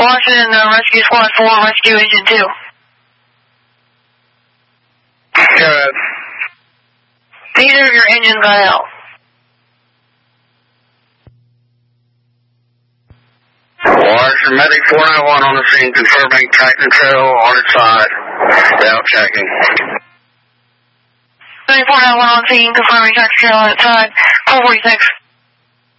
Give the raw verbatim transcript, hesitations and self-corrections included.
Washington, uh, Rescue Squad four, Rescue Agent two. Good. Neither of your engines got out. Washington Medic four nine one on the scene, confirming Titan trail on its side. Down checking. Medic four nine one on scene, confirming Titan trail on its side. four forty-six.